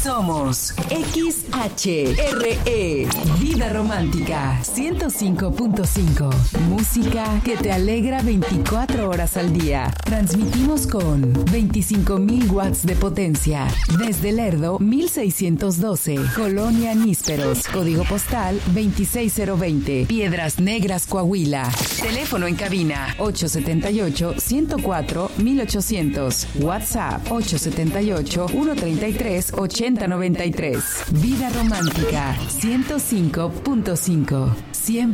Somos XHRE, Vida Romántica 105.5. Música que te alegra 24 horas al día. Transmitimos con 25,000 watts de potencia. Desde Lerdo, 1612. Colonia Nísperos. Código postal 26020. Piedras Negras, Coahuila. Teléfono en cabina 878-104-1800. WhatsApp 878-133-8093. Vida Romántica 105.5. Siempre